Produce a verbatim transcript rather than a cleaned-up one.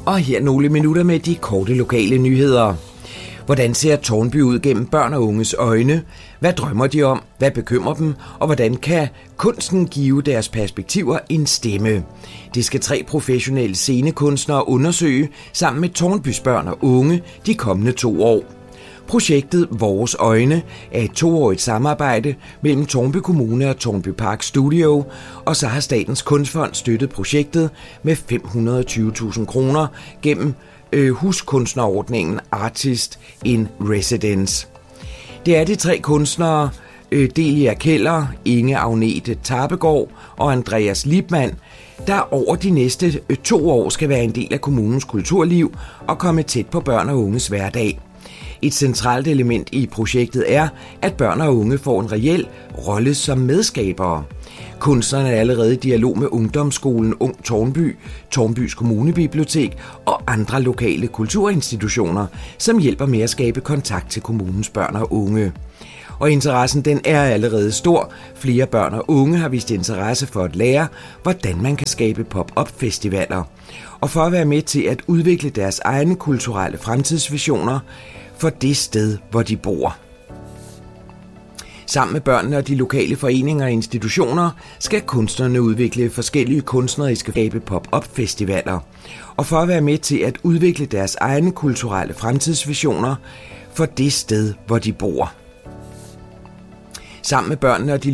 Og her nogle minutter med de korte lokale nyheder. Hvordan ser Tårnby ud gennem børn og unges øjne? Hvad drømmer de om? Hvad bekymrer dem? Og hvordan kan kunsten give deres perspektiver en stemme? Det skal tre professionelle scenekunstnere undersøge sammen med Tårnbys børn og unge de kommende to år. Projektet Vores Øjne er et toårigt samarbejde mellem Tårnby Kommune og Tårnby Park Studio, og så har Statens Kunstfond støttet projektet med fem hundrede og tyve tusind kroner gennem øh, huskunstnerordningen Artist in Residence. Det er de tre kunstnere, øh, Delia Keller, Inge Agnete Tarpegaard og Andreas Liebmann, der over de næste øh, to år skal være en del af kommunens kulturliv og komme tæt på børn og unges hverdag. Et centralt element i projektet er, at børn og unge får en reel rolle som medskabere. Kunstnerne er allerede i dialog med Ungdomsskolen Ung Tårnby, Tårnbys Kommunebibliotek og andre lokale kulturinstitutioner, som hjælper med at skabe kontakt til kommunens børn og unge. Og interessen den er allerede stor. Flere børn og unge har vist interesse for at lære, hvordan man kan skabe pop-up-festivaler. Og for at være med til at udvikle deres egne kulturelle fremtidsvisioner for det sted, hvor de bor. Sammen med børnene og de lokale foreninger og institutioner skal kunstnerne udvikle forskellige kunstneriske skabe pop-up-festivaler. Og for at være med til at udvikle deres egne kulturelle fremtidsvisioner for det sted, hvor de bor. Sammen med børnene og de